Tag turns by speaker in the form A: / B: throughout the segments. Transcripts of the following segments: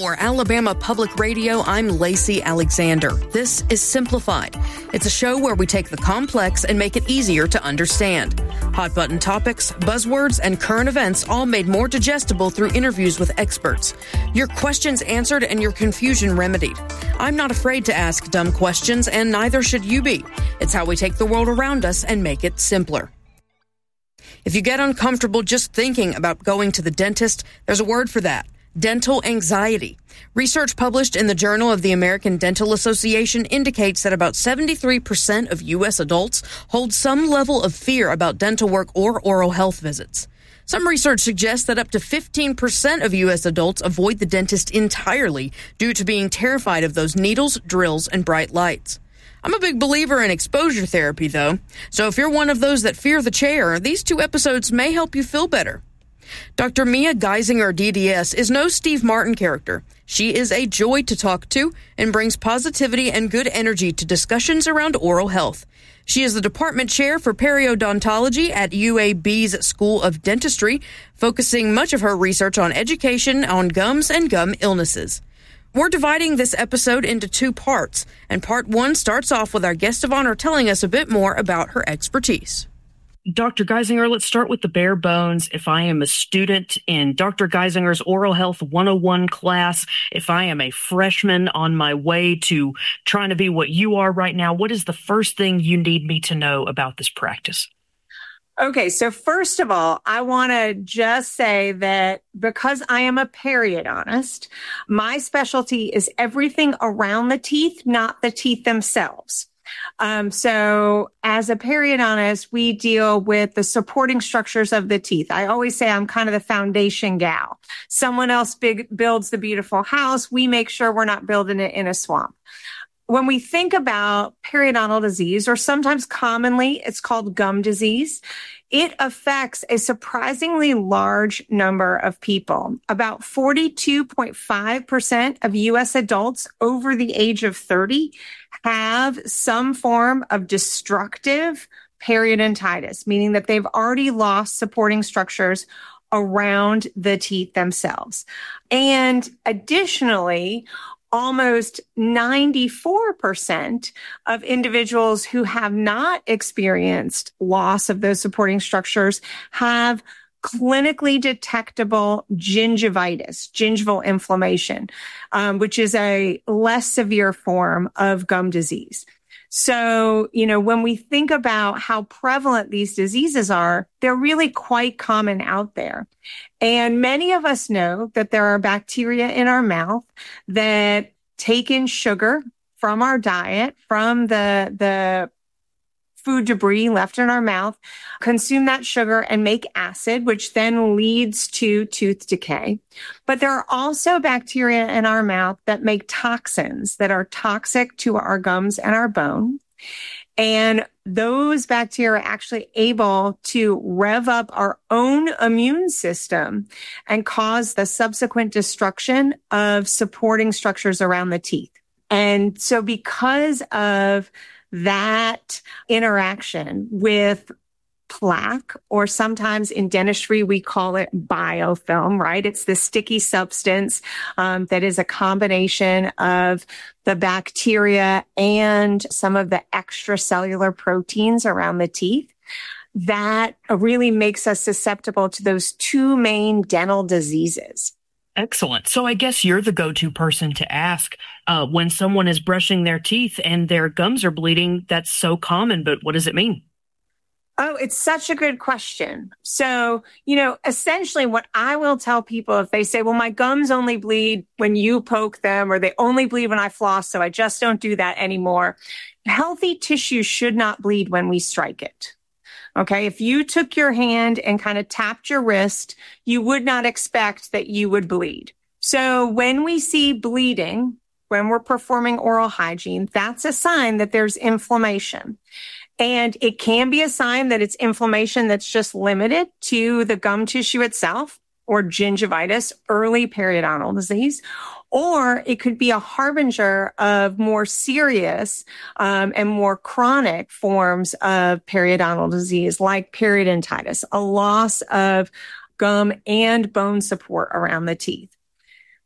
A: For Alabama Public Radio, I'm Lacey Alexander. This is Simplified. It's a show where we take the complex and make it easier to understand. Hot button topics, buzzwords, and current events all made more digestible through interviews with experts. Your questions answered and your confusion remedied. I'm not afraid to ask dumb questions, and neither should you be. It's how we take the world around us and make it simpler. If you get uncomfortable just thinking about going to the dentist, there's a word for that. Dental anxiety. Research published in the Journal of the American Dental Association indicates that about 73% of U.S. adults hold some level of fear about dental work or oral health visits. Some research suggests that up to 15% of U.S. adults avoid the dentist entirely due to being terrified of those needles, drills, and bright lights. I'm a big believer in exposure therapy, though, so if you're one of those that fear the chair, these 2 episodes may help you feel better. Dr. Mia Geisinger, DDS, is no Steve Martin character. She is a joy to talk to and brings positivity and good energy to discussions around oral health. She is the department chair for periodontology at UAB's School of Dentistry, focusing much of her research on education on gums and gum illnesses. We're dividing this episode into 2 parts, and part 1 starts off with our guest of honor telling us a bit more about her expertise.
B: Dr. Geisinger, let's start with the bare bones. If I am a student in Dr. Geisinger's Oral Health 101 class, if I am a freshman on my way to trying to be what you are right now, what is the first thing you need me to know about this practice?
C: Okay, so first of all, I want to just say that because I am a periodontist, my specialty is everything around the teeth, not the teeth themselves. So as a periodontist, we deal with the supporting structures of the teeth. I always say I'm kind of the foundation gal. Someone else builds the beautiful house. We make sure we're not building it in a swamp. When we think about periodontal disease, or sometimes commonly it's called gum disease, it affects a surprisingly large number of people. About 42.5% of U.S. adults over the age of 30 have some form of destructive periodontitis, meaning that they've already lost supporting structures around the teeth themselves. And additionally, almost 94% of individuals who have not experienced loss of those supporting structures have clinically detectable gingivitis, gingival inflammation, which is a less severe form of gum disease. So, when we think about how prevalent these diseases are, they're really quite common out there. And many of us know that there are bacteria in our mouth that take in sugar from our diet, from the food debris left in our mouth, consume that sugar and make acid, which then leads to tooth decay. But there are also bacteria in our mouth that make toxins that are toxic to our gums and our bone. And those bacteria are actually able to rev up our own immune system and cause the subsequent destruction of supporting structures around the teeth. And so because of that interaction with plaque, or sometimes in dentistry, we call it biofilm, right? It's the sticky substance that is a combination of the bacteria and some of the extracellular proteins around the teeth. That really makes us susceptible to those 2 main dental diseases.
B: Excellent. So I guess you're the go-to person to ask when someone is brushing their teeth and their gums are bleeding. That's so common, but what does it mean?
C: Oh, it's such a good question. So, essentially what I will tell people if they say, well, my gums only bleed when you poke them, or they only bleed when I floss, so I just don't do that anymore. Healthy tissue should not bleed when we strike it. Okay. If you took your hand and kind of tapped your wrist, you would not expect that you would bleed. So when we see bleeding, when we're performing oral hygiene, that's a sign that there's inflammation. And it can be a sign that it's inflammation that's just limited to the gum tissue itself, or gingivitis, early periodontal disease, or it could be a harbinger of more serious and more chronic forms of periodontal disease, like periodontitis, a loss of gum and bone support around the teeth.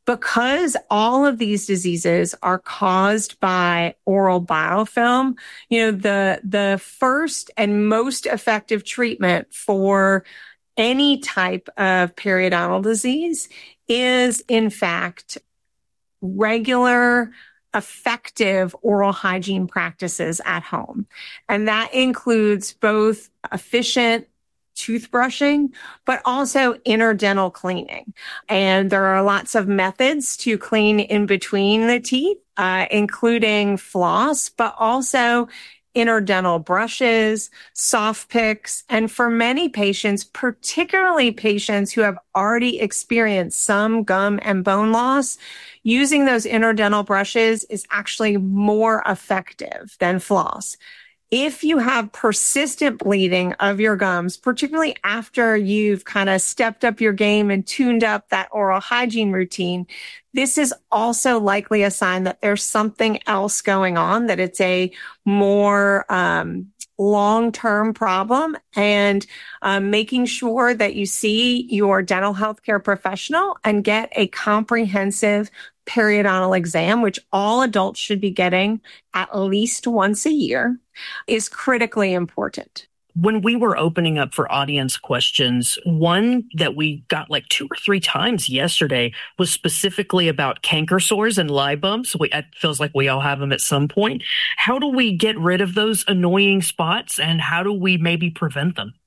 C: Because all of these diseases are caused by oral biofilm, the first and most effective treatment for any type of periodontal disease is, in fact, regular, effective oral hygiene practices at home. And that includes both efficient toothbrushing, but also interdental cleaning. And there are lots of methods to clean in between the teeth, including floss, but also interdental brushes, soft picks, and for many patients, particularly patients who have already experienced some gum and bone loss, using those interdental brushes is actually more effective than floss. If you have persistent bleeding of your gums, particularly after you've kind of stepped up your game and tuned up that oral hygiene routine, this is also likely a sign that there's something else going on, that it's a more long-term problem, and making sure that you see your dental healthcare professional and get a comprehensive periodontal exam, which all adults should be getting at least once a year, is critically important.
B: When we were opening up for audience questions, one that we got like 2 or 3 times yesterday was specifically about canker sores and lie bumps. It feels like we all have them at some point. How do we get rid of those annoying spots, and how do we maybe prevent them?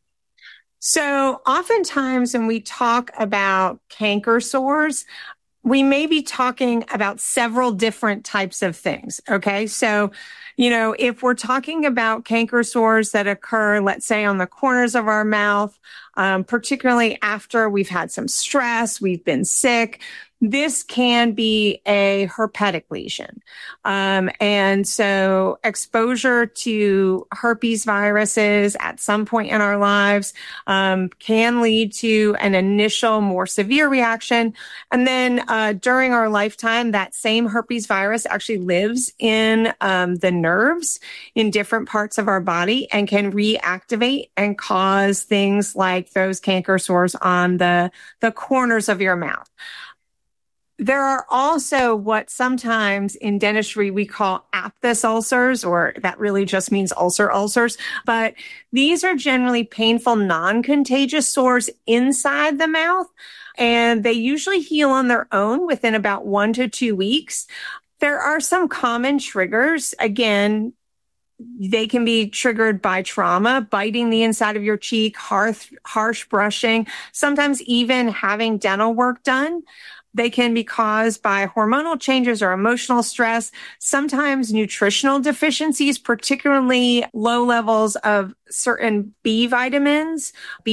C: So oftentimes when we talk about canker sores, we may be talking about several different types of things. Okay. So, if we're talking about canker sores that occur, let's say on the corners of our mouth, particularly after we've had some stress, we've been sick, this can be a herpetic lesion. And so exposure to herpes viruses at some point in our lives can lead to an initial more severe reaction. And then during our lifetime, that same herpes virus actually lives in the nerves in different parts of our body and can reactivate and cause things like those canker sores on the corners of your mouth. There are also what sometimes in dentistry we call aphthous ulcers, or that really just means ulcers. But these are generally painful, non-contagious sores inside the mouth, and they usually heal on their own within about 1 to 2 weeks. There are some common triggers. Again, they can be triggered by trauma, biting the inside of your cheek, harsh brushing, sometimes even having dental work done. They can be caused by hormonal changes or emotional stress, sometimes nutritional deficiencies, particularly low levels of certain B vitamins,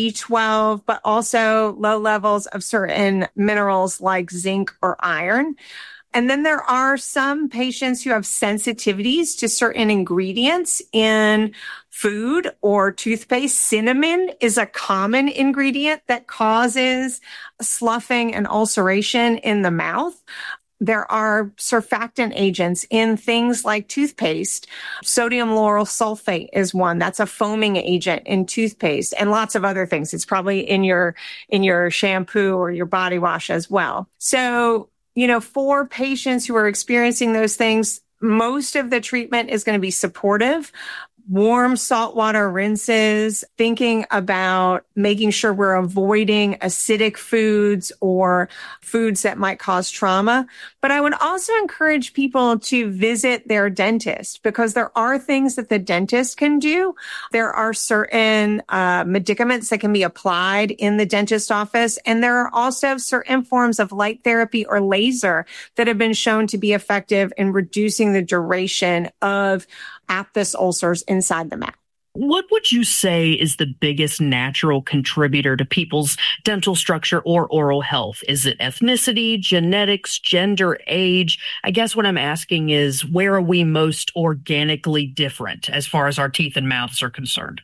C: B12, but also low levels of certain minerals like zinc or iron. And then there are some patients who have sensitivities to certain ingredients in food or toothpaste. Cinnamon is a common ingredient that causes sloughing and ulceration in the mouth. There are surfactant agents in things like toothpaste. Sodium lauryl sulfate is one. That's a foaming agent in toothpaste, and lots of other things. It's probably in your shampoo or your body wash as well. So, for patients who are experiencing those things, most of the treatment is going to be supportive. Warm saltwater rinses, thinking about making sure we're avoiding acidic foods or foods that might cause trauma. But I would also encourage people to visit their dentist, because there are things that the dentist can do. There are certain medicaments that can be applied in the dentist office. And there are also certain forms of light therapy or laser that have been shown to be effective in reducing the duration of aphthous ulcers inside the mouth.
B: What would you say is the biggest natural contributor to people's dental structure or oral health? Is it ethnicity, genetics, gender, age? I guess what I'm asking is, where are we most organically different as far as our teeth and mouths are concerned?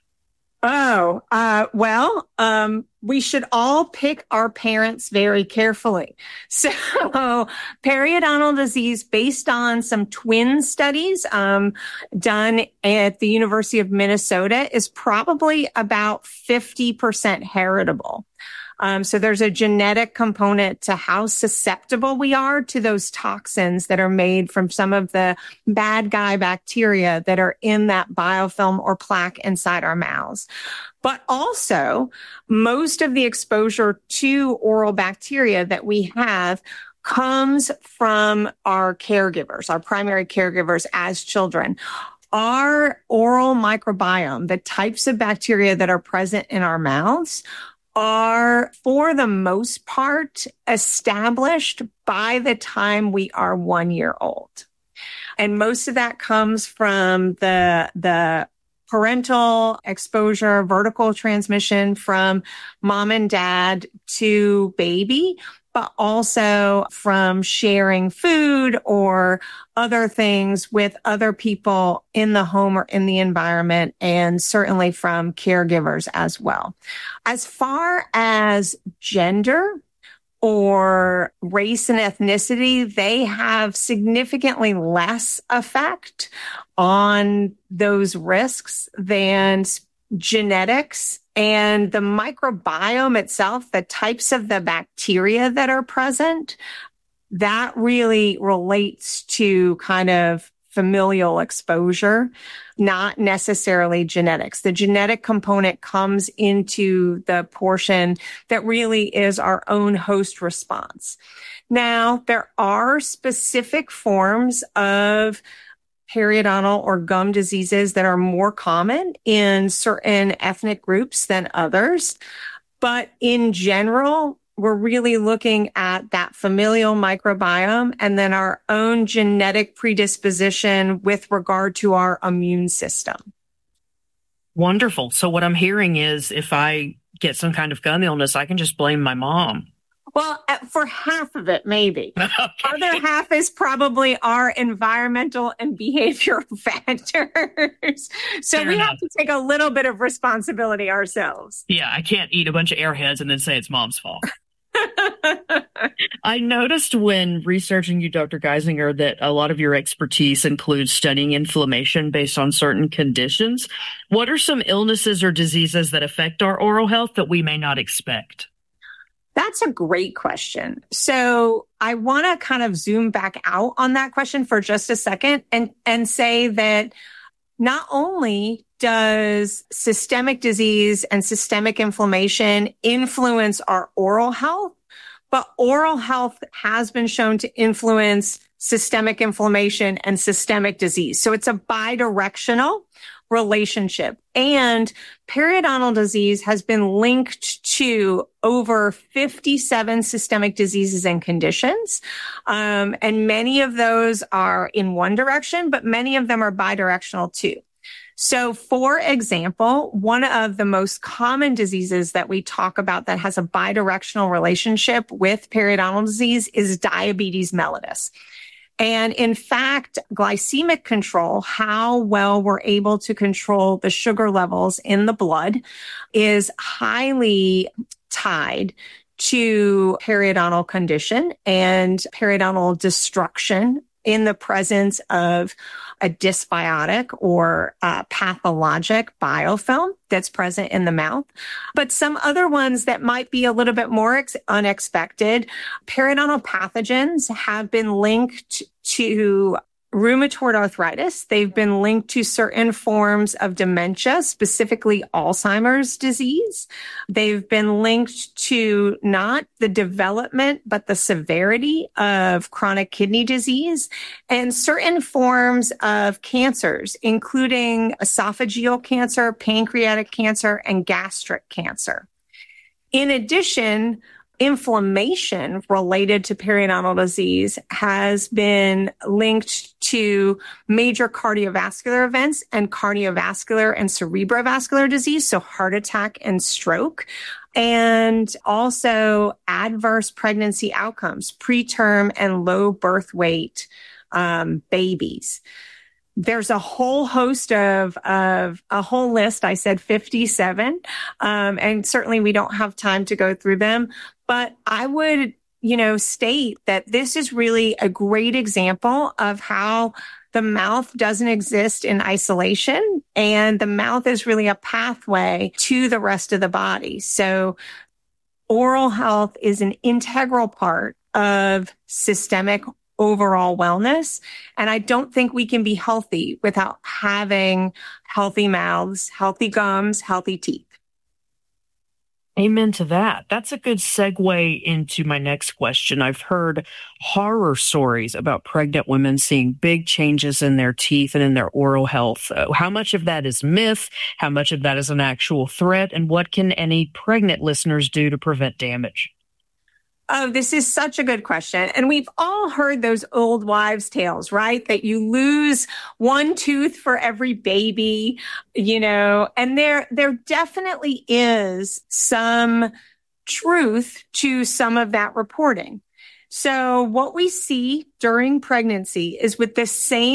C: We should all pick our parents very carefully. So periodontal disease, based on some twin studies done at the University of Minnesota, is probably about 50% heritable. So there's a genetic component to how susceptible we are to those toxins that are made from some of the bad guy bacteria that are in that biofilm or plaque inside our mouths. But also, most of the exposure to oral bacteria that we have comes from our caregivers, our primary caregivers as children. Our oral microbiome, the types of bacteria that are present in our mouths, are, for the most part, established by the time we are 1 year old. And most of that comes from the parental exposure, vertical transmission from mom and dad to baby, but also from sharing food or other things with other people in the home or in the environment, and certainly from caregivers as well. As far as gender or race and ethnicity, they have significantly less effect on those risks than genetics. And the microbiome itself, the types of the bacteria that are present, that really relates to kind of familial exposure, not necessarily genetics. The genetic component comes into the portion that really is our own host response. Now, there are specific forms of periodontal or gum diseases that are more common in certain ethnic groups than others. But in general, we're really looking at that familial microbiome and then our own genetic predisposition with regard to our immune system.
B: Wonderful. So what I'm hearing is if I get some kind of gum illness, I can just blame my mom.
C: Well, for half of it, maybe.
B: Okay.
C: Other half is probably our environmental and behavioral factors. So
B: Fair
C: we
B: enough.
C: have to take a little bit of responsibility ourselves.
B: Yeah, I can't eat a bunch of airheads and then say it's mom's fault. I noticed when researching you, Dr. Geisinger, that a lot of your expertise includes studying inflammation based on certain conditions. What are some illnesses or diseases that affect our oral health that we may not expect?
C: That's a great question. So I want to kind of zoom back out on that question for just a second and say that not only does systemic disease and systemic inflammation influence our oral health, but oral health has been shown to influence systemic inflammation and systemic disease. So it's a bidirectional relationship. And periodontal disease has been linked to over 57 systemic diseases and conditions. And many of those are in one direction, but many of them are bidirectional too. So, for example, one of the most common diseases that we talk about that has a bidirectional relationship with periodontal disease is diabetes mellitus. And in fact, glycemic control, how well we're able to control the sugar levels in the blood, is highly tied to periodontal condition and periodontal destruction in the presence of a dysbiotic or pathologic biofilm that's present in the mouth. But some other ones that might be a little bit more unexpected, periodontal pathogens have been linked to rheumatoid arthritis. They've been linked to certain forms of dementia, specifically Alzheimer's disease. They've been linked to not the development, but the severity of chronic kidney disease and certain forms of cancers, including esophageal cancer, pancreatic cancer, and gastric cancer. In addition, inflammation related to periodontal disease has been linked to major cardiovascular events and cardiovascular and cerebrovascular disease, so heart attack and stroke, and also adverse pregnancy outcomes, preterm and low birth weight babies. There's a whole host of a whole list. I said 57, and certainly we don't have time to go through them. But I would, state that this is really a great example of how the mouth doesn't exist in isolation, and the mouth is really a pathway to the rest of the body. So oral health is an integral part of systemic overall wellness. And I don't think we can be healthy without having healthy mouths, healthy gums, healthy teeth.
B: Amen to that. That's a good segue into my next question. I've heard horror stories about pregnant women seeing big changes in their teeth and in their oral health. How much of that is myth? How much of that is an actual threat? And what can any pregnant listeners do to prevent damage?
C: Oh, this is such a good question. And we've all heard those old wives' tales, right? That you lose one tooth for every baby, and there definitely is some truth to some of that reporting. So what we see during pregnancy is with the same